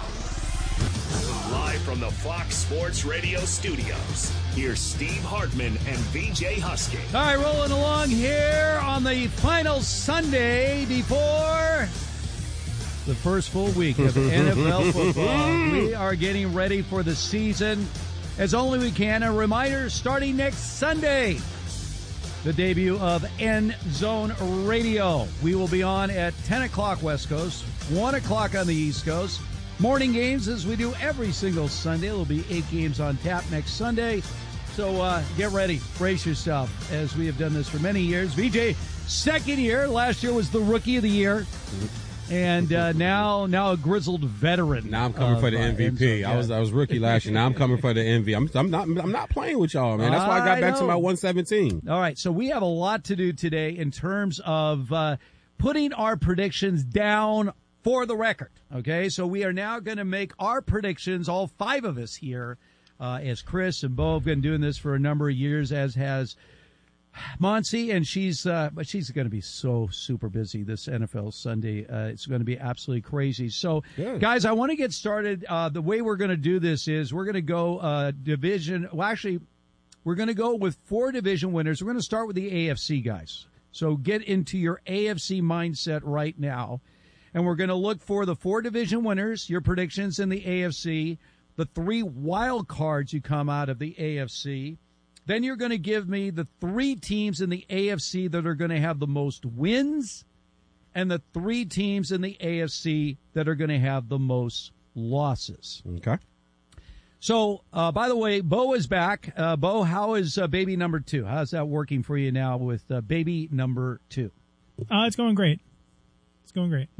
Live from the Fox Sports Radio studios, here's Steve Hartman and V J Husky. All right, rolling along here on the final Sunday before the first full week of N F L football. We are getting ready for the season as only we can. A reminder, starting next Sunday, the debut of End Zone Radio. We will be on at ten o'clock West Coast, one o'clock on the East Coast. Morning games, as we do every single Sunday. There'll be eight games on tap next Sunday. So uh, get ready. Brace yourself, as we have done this for many years. V J, second year. Last year was the Rookie of the Year. And uh, now now a grizzled veteran. Now I'm coming of, for the M V P. Uh, I was I was rookie last year. Now I'm coming for the M V P. I'm, I'm not I'm not playing with y'all, man. That's why I got I back know. to my one seventeen. All right, so we have a lot to do today in terms of uh, putting our predictions down for the record, okay? So we are now going to make our predictions, all five of us here, uh, as Chris and Bo have been doing this for a number of years, as has Monty, and she's uh, but she's going to be so super busy this N F L Sunday. Uh, it's going to be absolutely crazy. So, Good. guys, I want to get started. Uh, the way we're going to do this is we're going to go uh, division. Well, actually, we're going to go with four division winners. We're going to start with the A F C guys. So get into your A F C mindset right now. And we're going to look for the four division winners, your predictions in the A F C, the three wild cards you come out of the A F C. Then you're going to give me the three teams in the A F C that are going to have the most wins and the three teams in the A F C that are going to have the most losses. Okay. So, uh, by the way, Bo is back. Uh, Bo, how is uh, baby number two? How's that working for you now with uh, baby number two? Uh, it's going great. It's going great. Yes.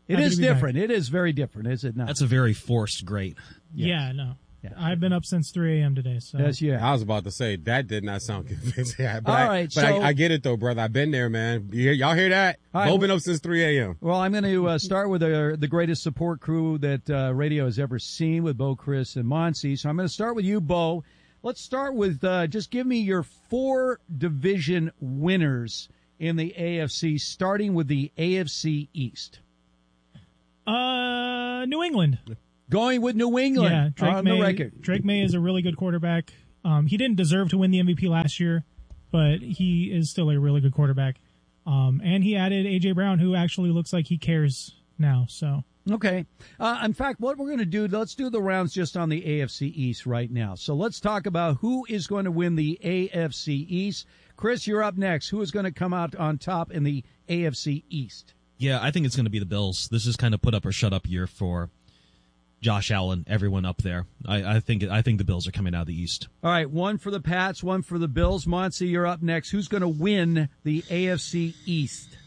It Happy is to be back. different. It is very different, is it not? That's a very forced great. Yes. Yeah, no. I've been up since three a.m. today. So Yes, yeah. I was about to say that did not sound convincing. but All I, right, but so- I, I get it though, brother. I've been there, man. You hear, y'all hear that? All right, Bo been up since three a.m. Well, I'm going to uh, start with uh, the greatest support crew that uh, radio has ever seen with Bo, Chris, and Monty. So I'm going to start with you, Bo. Let's start with uh, just give me your four division winners in the A F C, starting with the A F C East. Uh, New England. Going with New England Yeah, Drake on May, the record. Drake May is a really good quarterback. Um, he didn't deserve to win the M V P last year, but he is still a really good quarterback. Um, and he added A J Brown, who actually looks like he cares now. So Okay. Uh, in fact, what we're going to do, let's do the rounds just on the A F C East right now. So let's talk about who is going to win the A F C East. Chris, you're up next. Who is going to come out on top in the A F C East? Yeah, I think it's going to be the Bills. This is kind of put up or shut up year for Josh Allen, everyone up there. I, I think I think the Bills are coming out of the East. All right, one for the Pats, one for the Bills. Monty, you're up next. Who's going to win the A F C East?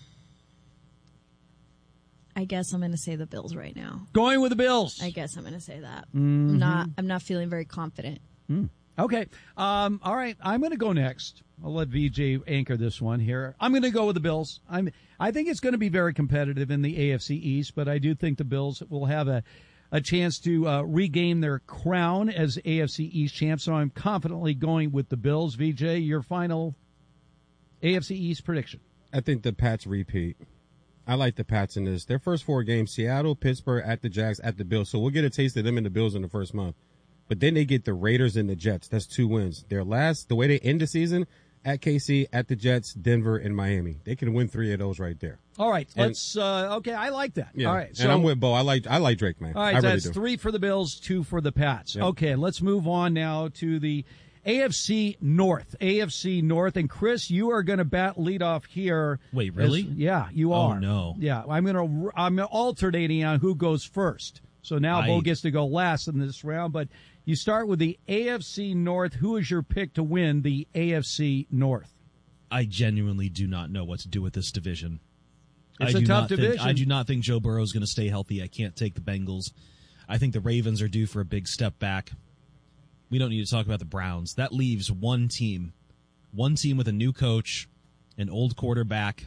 I guess I'm going to say the Bills right now. Going with the Bills. I guess I'm going to say that. Mhm. I'm not. I'm not feeling very confident. Mm. Okay. Um, all right. I'm going to go next. I'll let V J anchor this one here. I'm going to go with the Bills. I'm. I think it's going to be very competitive in the A F C East, but I do think the Bills will have a, a chance to uh, regain their crown as A F C East champs. So I'm confidently going with the Bills. V J, your final A F C East prediction. I think the Pats repeat. I like the Pats in this. Their first four games, Seattle, Pittsburgh, at the Jags, at the Bills. So we'll get a taste of them and the Bills in the first month. But then they get the Raiders and the Jets. That's two wins. Their last, the way they end the season, at K C, at the Jets, Denver, and Miami. They can win three of those right there. All right. And- Let's, uh, okay. I like that. Yeah. All right. and I'm with Bo. I like I like Drake, man. All right, I so really that's do. three for the Bills, two for the Pats. Yep. Okay, let's move on now to the A F C North. A F C North, and Chris, you are going to bat lead off here. Wait, really? As- yeah, you Oh, are. no. Yeah, I'm going to. I'm alternating on who goes first. So now I- Bo gets to go last in this round, but you start with the A F C North. Who is your pick to win the A F C North? I genuinely do not know what to do with this division. It's I a do tough not think- division. I do not think Joe Burrow is going to stay healthy. I can't take the Bengals. I think the Ravens are due for a big step back. We don't need to talk about the Browns. That leaves one team, one team with a new coach, an old quarterback,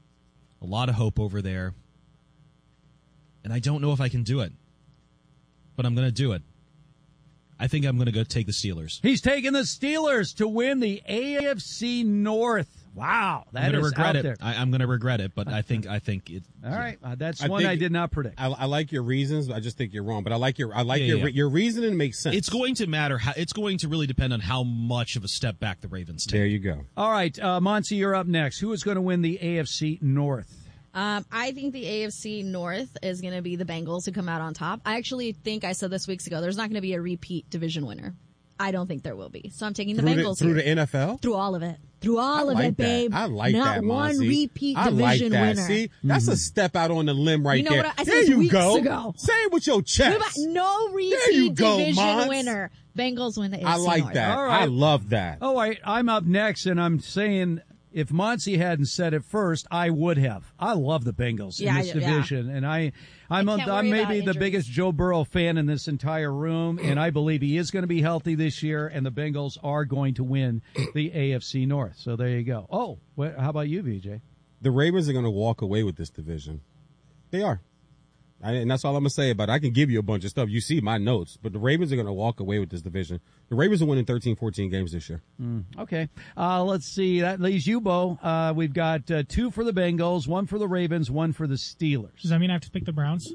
a lot of hope over there. And I don't know if I can do it, but I'm going to do it. I think I'm going to go take the Steelers. He's taking the Steelers to win the A F C North. Wow, that I'm going to is regret out it. there. I, I'm going to regret it, but I think I think it. All right, uh, that's I one think- I did not predict. I, I like your reasons. I just think you're wrong. But I like your I like Yeah, your yeah. your reasoning makes sense. It's going to matter. How, it's going to really depend on how much of a step back the Ravens take. There you go. All right, uh, Monty, you're up next. Who is going to win the A F C North? Um, I think the A F C North is going to be the Bengals who come out on top. I actually think I said this weeks ago. There's not going to be a repeat division winner. I don't think there will be. So I'm taking the through Bengals the, through here. the N F L. Through all of it. Through all I of like it, that. babe. I like Not that, one Monty. repeat I like division that. winner. See, that's a step out on the limb right You know there. what I- I said there this you weeks go. ago. Say it with your What chest. about no you repeat go, division Mons. winner. Bengals win the A F C I like North. that. All right. I love that. Oh, wait, I'm up next, and I'm saying if Monty hadn't said it first, I would have. I love the Bengals Yeah, in this I do, yeah. division, and I, I'm, I a, can't I'm worry about maybe the injuries. biggest Joe Burrow fan in this entire room, and I believe he is going to be healthy this year, and the Bengals are going to win the A F C North. So there you go. Oh, what, how about you, V J? The Ravens are going to walk away with this division. They are. I, and that's all I'm going to say about it. I can give you a bunch of stuff. You see my notes. But the Ravens are going to walk away with this division. The Ravens are winning thirteen, fourteen games this year. Mm, okay. Uh, let's see. That leaves you, Bo. Uh, we've got uh, two for the Bengals, one for the Ravens, one for the Steelers. Does that mean I have to pick the Browns?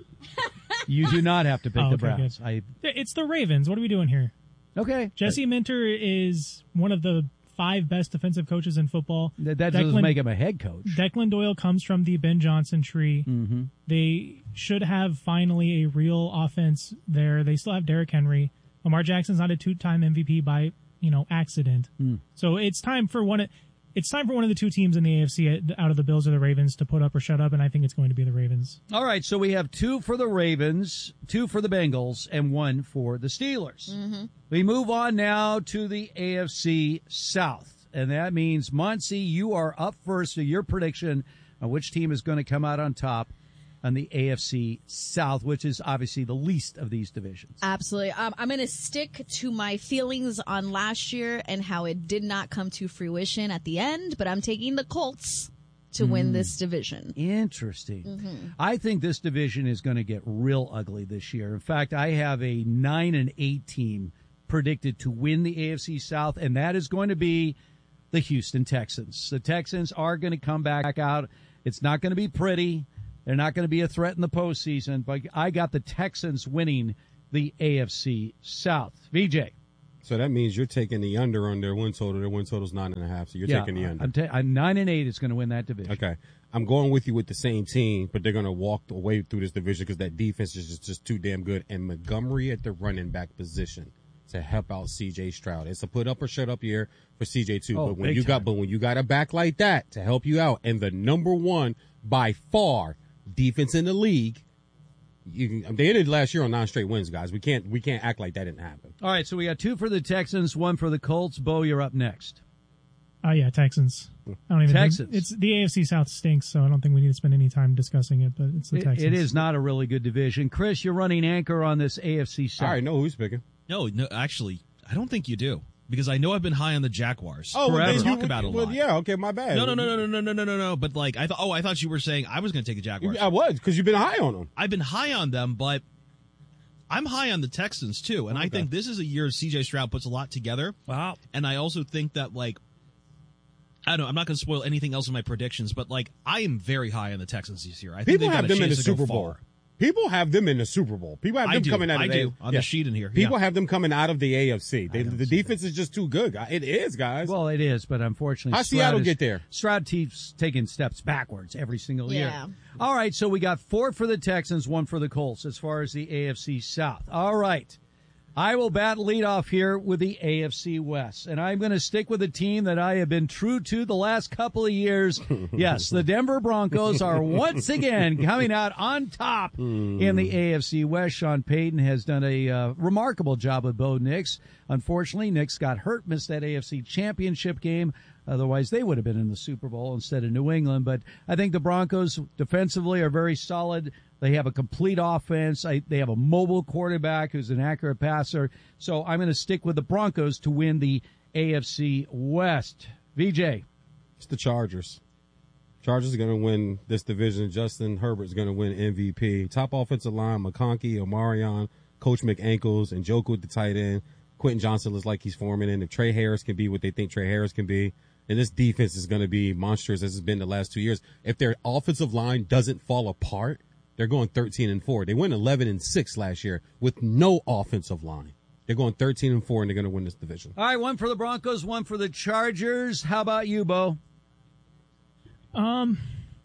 You do not have to pick Oh, the okay, Browns. good. I It's the Ravens. What are we doing here? Okay. Jesse Minter is one of the five best defensive coaches in football. That, that doesn't Declan- make him a head coach. Declan Doyle comes from the Ben Johnson tree. Mm-hmm. They should have finally a real offense there. They still have Derrick Henry. Lamar Jackson's not a two-time M V P by, you know, accident. Mm. So it's time for one. It's time for one of the two teams in the A F C out of the Bills or the Ravens to put up or shut up, and I think it's going to be the Ravens. All right, so we have two for the Ravens, two for the Bengals, and one for the Steelers. Mm-hmm. We move on now to the A F C South, and that means, Monty, you are up first for your prediction on which team is going to come out on top on the A F C South, which is obviously the least of these divisions. Absolutely. Um, I'm going to stick to my feelings on last year and how it did not come to fruition at the end, but I'm taking the Colts to mm. win this division. Interesting. Mm-hmm. I think this division is going to get real ugly this year. In fact, I have a nine and eight team predicted to win the A F C South, and that is going to be the Houston Texans. The Texans are going to come back out. It's not going to be pretty. They're not going to be a threat in the postseason, but I got the Texans winning the A F C South. V J. So that means you're taking the under on their win total. Their win total's nine and a half, so you're yeah, taking the under. I'm, ta- I'm nine and eight is going to win that division. Okay. I'm going with you with the same team, but they're going to walk away through this division because that defense is just, just too damn good. And Montgomery at the running back position to help out C J Stroud. It's a put up or shut up year for C J too. Oh, but when you got, time. but when you got a back like that to help you out, and the number one by far defense in the league, you can, they ended last year on nine straight wins, guys. We can't we can't act like that didn't happen. All right, so we got two for the Texans, one for the Colts. Bo, you're up next. Oh yeah, Texans. I don't even Texans. think it's the A F C South stinks, so I don't think we need to spend any time discussing it. But it's the it, Texans. It is not a really good division. Chris, you're running anchor on this A F C South. All right, know who's picking. No, no, actually, I don't think you do. Because I know I've been high on the Jaguars. Oh, well, then talk you, about it a well, lot. yeah, okay, my bad. No, no, no, no, no, no, no, no, no. But like, I thought. Oh, I thought you were saying I was going to take the Jaguars. I was because you've been high on them. I've been high on them, but I'm high on the Texans too, and okay. I think this is a year C J Stroud puts a lot together. Wow. And I also think that like, I don't know. I'm not going to spoil anything else in my predictions, but like, I am very high on the Texans this year. I think people have them in the Super Bowl. Far. People have them in the Super Bowl. People have them I do. coming out of I the do on yeah. the sheet in here. People yeah. have them coming out of the A F C. They, the defense that. is just too good. It is, guys. Well, it is, but unfortunately, how Seattle get there? Stroud keeps taking steps backwards every single yeah. year. All right, so we got four for the Texans, one for the Colts as far as the A F C South. All right. I will bat lead off here with the A F C West, and I'm going to stick with a team that I have been true to the last couple of years. Yes, the Denver Broncos are once again coming out on top in the A F C West. Sean Payton has done a uh, remarkable job with Bo Nix. Unfortunately, Nix got hurt, missed that A F C Championship game. Otherwise, they would have been in the Super Bowl instead of New England. But I think the Broncos defensively are very solid. They have a complete offense. I, they have a mobile quarterback who's an accurate passer. So I'm going to stick with the Broncos to win the A F C West. V J. It's the Chargers. Chargers are going to win this division. Justin Herbert's going to win M V P. Top offensive line, McConkey, Omarion, Coach McAnkles, and Njoku at the tight end. Quentin Johnson looks like he's forming in. If Trey Harris can be what they think Trey Harris can be, and this defense is going to be monstrous as it's been the last two years. If their offensive line doesn't fall apart, they're going thirteen and four. They went eleven and six last year with no offensive line. They're going thirteen and four, and they're going to win this division. All right, one for the Broncos, one for the Chargers. How about you, Bo? Um,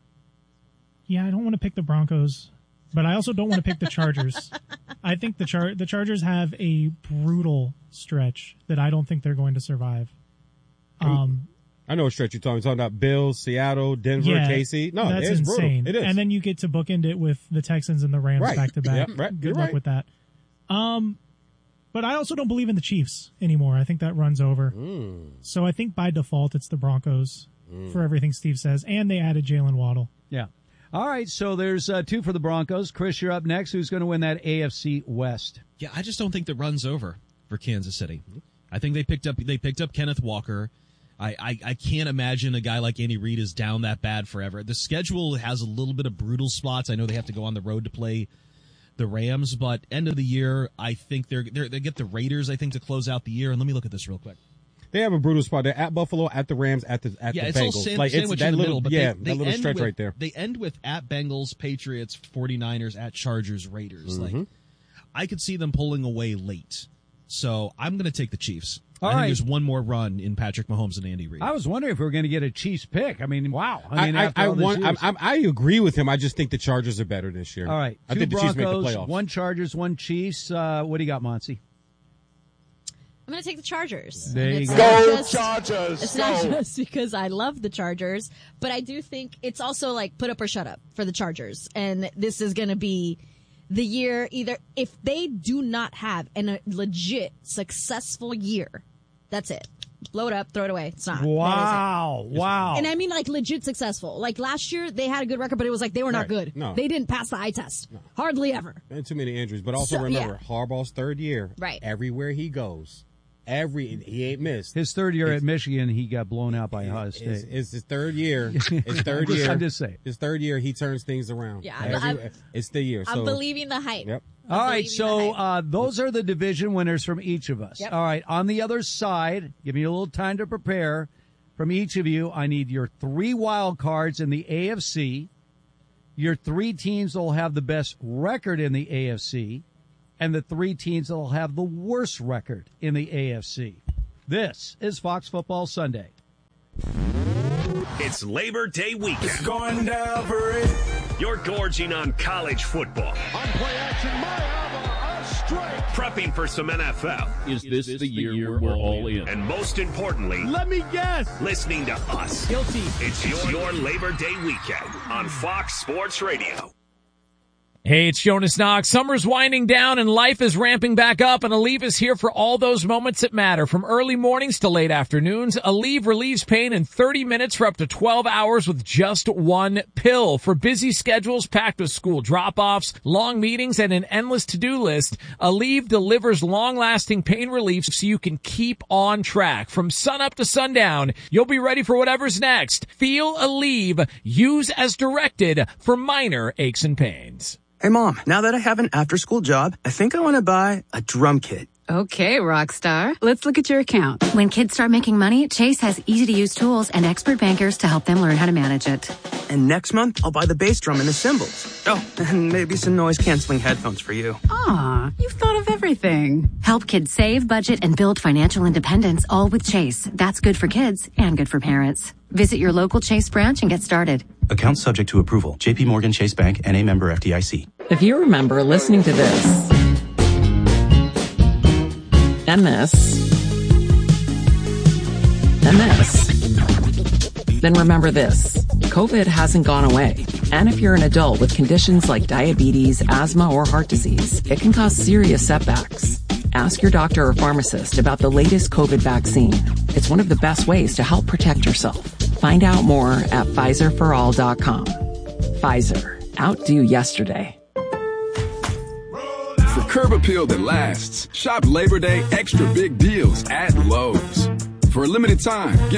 yeah, I don't want to pick the Broncos, but I also don't want to pick the Chargers. I think the Char- the Chargers have a brutal stretch that I don't think they're going to survive. Um, I know what stretch you're talking. You're talking about Bills, Seattle, Denver, yeah, K C. No, that's it's insane. brutal. It is. And then you get to bookend it with the Texans and the Rams right. back to back. Yep, right. Good You're luck right. with that. Um, but I also don't believe in the Chiefs anymore. I think that runs over. Mm. So I think by default it's the Broncos mm. for everything Steve says, and they added Jalen Waddle. Yeah. All right, so there's uh, two for the Broncos. Chris, you're up next. Who's going to win that A F C West? Yeah, I just don't think that runs over for Kansas City. I think they picked up they picked up Kenneth Walker. I, I, I can't imagine a guy like Andy Reid is down that bad forever. The schedule has a little bit of brutal spots. I know they have to go on the road to play the Rams, but end of the year, I think they're, they're they get the Raiders, I think, to close out the year. And let me look at this real quick. They have a brutal spot. They're at Buffalo, at the Rams, at the at yeah, the it's Bengals. all sand, like sandwich it's that in the little, middle, but yeah, they, they that little end stretch with, right there. They end with at Bengals, Patriots, forty-niners, at Chargers, Raiders. Mm-hmm. Like, I could see them pulling away late. So I'm going to take the Chiefs. All I think right. there's one more run in Patrick Mahomes and Andy Reid. I was wondering if we were going to get a Chiefs pick. I mean, wow. I mean, I, after I, I, all these want, years. I, I, I agree with him. I just think the Chargers are better this year. All right. I Two think the Broncos, Chiefs make the playoffs. one Chargers, one Chiefs. Uh, what do you got, Monty? I'm going to take the Chargers. There you it's go. not Go just- Chargers, It's go. not just because I love the Chargers, but I do think it's also like put up or shut up for the Chargers. And this is going to be the year either if they do not have an, a legit successful year, that's it. blow it up, throw it away. It's not. Wow. Wow. And I mean, like, legit successful. Like, last year, they had a good record, but it was like they were not Right. good. No. They didn't pass the eye test. No. Hardly ever. And too many injuries. But also So, remember, yeah. Harbaugh's third year. Right. Everywhere he goes, every he ain't missed. His third year It's- at Michigan, he got blown out by Ohio State. It's, it's his third year. His third I'm just- year. I'm just saying. His third year, he turns things around. Yeah, Every- I'm- it's the year. I'm so, believing the hype. Yep. All right, believing so uh, those are the division winners from each of us. Yep. All right, on the other side, give me a little time to prepare. From each of you, I need your three wild cards in the A F C, your three teams that will have the best record in the A F C, and the three teams that will have the worst record in the A F C. This is Fox Football Sunday. It's Labor Day weekend. It's going down for it. You're gorging on college football. On play action, Mayava, a strike. Prepping for some N F L. Is this the year we're all in? And most importantly, Let me guess. listening to us. Guilty. It's your, your Labor Day weekend on Fox Sports Radio. Hey, it's Jonas Knox. Summer's winding down and life is ramping back up, and Aleve is here for all those moments that matter. From early mornings to late afternoons, Aleve relieves pain in thirty minutes for up to twelve hours with just one pill. For busy schedules packed with school drop-offs, long meetings, and an endless to-do list, Aleve delivers long-lasting pain relief so you can keep on track. From sunup to sundown, you'll be ready for whatever's next. Feel Aleve. Use as directed for minor aches and pains. Hey, Mom, now that I have an after-school job, I think I want to buy a drum kit. Okay, Rockstar. Let's look at your account. When kids start making money, Chase has easy-to-use tools and expert bankers to help them learn how to manage it. And next month, I'll buy the bass drum and the cymbals. Oh, and maybe some noise-canceling headphones for you. Aw, you've thought of everything. Help kids save, budget, and build financial independence, all with Chase. That's good for kids and good for parents. Visit your local Chase branch and get started. Account subject to approval. J P Morgan Chase Bank, N A member F D I C. If you remember listening to this and this and this, then remember this. COVID hasn't gone away. And if you're an adult with conditions like diabetes, asthma, or heart disease, it can cause serious setbacks. Ask your doctor or pharmacist about the latest COVID vaccine. It's one of the best ways to help protect yourself. Find out more at Pfizer for all dot com. Pfizer. Outdo yesterday. For curb appeal that lasts, shop Labor Day extra big deals at Lowe's. For a limited time, get